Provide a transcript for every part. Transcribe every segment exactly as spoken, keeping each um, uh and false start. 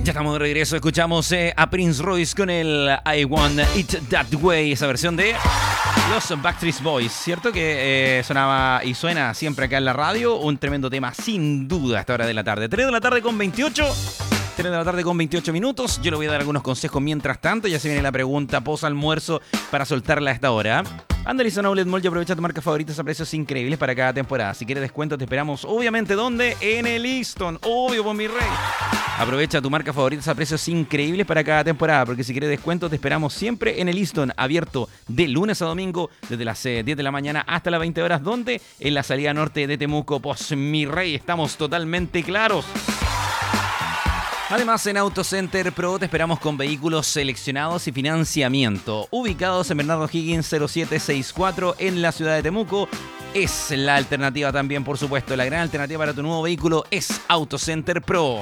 Ya estamos de regreso, escuchamos eh, a Prince Royce con el I Want It That Way, esa versión de los Backstreet Boys, ¿cierto? Que eh, sonaba y suena siempre acá en la radio, un tremendo tema sin duda a esta hora de la tarde. tres de la tarde con veintiocho, tres de la tarde con veintiocho minutos, yo le voy a dar algunos consejos mientras tanto, ya se viene la pregunta post almuerzo para soltarla a esta hora. Andalison Outlet Mall y aprovecha tu marca favorita a precios increíbles para cada temporada. Si quieres descuento te esperamos, obviamente, ¿dónde? En el Easton, obvio, por mi rey. Aprovecha tu marca favorita a precios increíbles para cada temporada, porque si quieres descuento te esperamos siempre en el Easton, abierto de lunes a domingo desde las eh, diez de la mañana hasta las veinte horas, ¿dónde? En la salida norte de Temuco, pues mi rey, estamos totalmente claros. Además, en Autocenter Pro te esperamos con vehículos seleccionados y financiamiento. Ubicados en Bernardo Higgins cero siete sesenta y cuatro en la ciudad de Temuco. Es la alternativa también, por supuesto. La gran alternativa para tu nuevo vehículo es Autocenter Pro.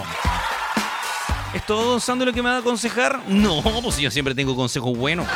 ¿Es todo, don Sandro, lo que me va a aconsejar? No, pues yo siempre tengo consejos buenos.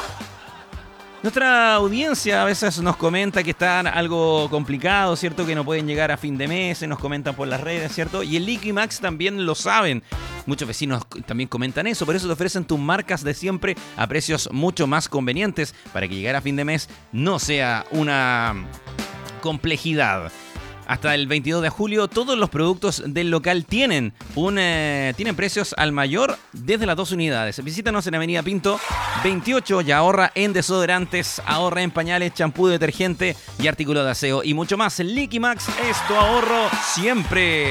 Nuestra audiencia a veces nos comenta que están algo complicados, ¿cierto? Que no pueden llegar a fin de mes, nos comentan por las redes, ¿cierto? Y el Liquimax también lo saben. Muchos vecinos también comentan eso, por eso te ofrecen tus marcas de siempre a precios mucho más convenientes para que llegar a fin de mes no sea una complejidad. Hasta el veintidós de julio, todos los productos del local tienen un eh, tienen precios al mayor desde las dos unidades. Visítanos en Avenida Pinto veintiocho y ahorra en desodorantes, ahorra en pañales, champú, detergente y artículos de aseo y mucho más. Liquimax es tu ahorro siempre.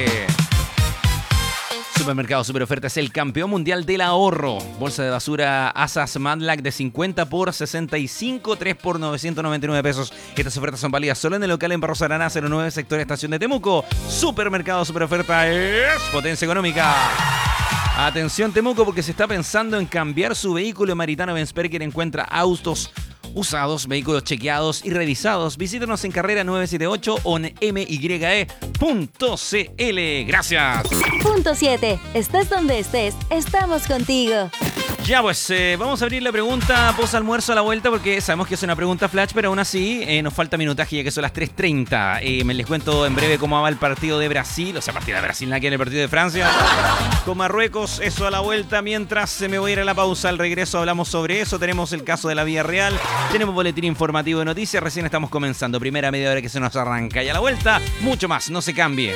Supermercado Super Oferta es el campeón mundial del ahorro. Bolsa de basura Asas Madlac de cincuenta por sesenta y cinco, tres por novecientos noventa y nueve pesos. Estas ofertas son válidas solo en el local en Barros Araná cero nueve, sector Estación de Temuco. Supermercado Super Oferta es potencia económica. Atención Temuco, porque se está pensando en cambiar su vehículo. Maritano Bensperger encuentra autos usados, vehículos chequeados y revisados. Visítanos en carrera nueve siete ocho o en m y e punto c l. Gracias. Punto siete. Estés donde estés, estamos contigo. Ya pues, eh, vamos a abrir la pregunta post almuerzo a la vuelta porque sabemos que es una pregunta flash, pero aún así eh, nos falta minutaje ya que son las tres treinta. Eh, me les cuento en breve cómo va el partido de Brasil, o sea, partido de Brasil, nada que en el partido de Francia, con Marruecos, eso a la vuelta. Mientras se me voy a ir a la pausa, al regreso hablamos sobre eso, tenemos el caso de la Vía Real, tenemos boletín informativo de noticias, recién estamos comenzando, primera media hora que se nos arranca y a la vuelta, mucho más, no se cambie.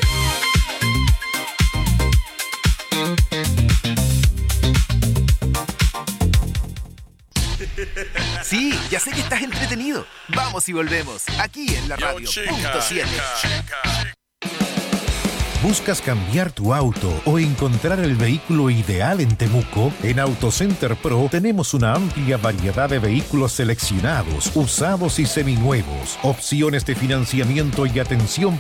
Sí, ya sé que estás entretenido. Vamos y volvemos, aquí en la radio. Yo, chica, Punto siete. chica. ¿Buscas cambiar tu auto o encontrar el vehículo ideal en Temuco? En Autocenter Pro tenemos una amplia variedad de vehículos seleccionados, usados y seminuevos, opciones de financiamiento y atención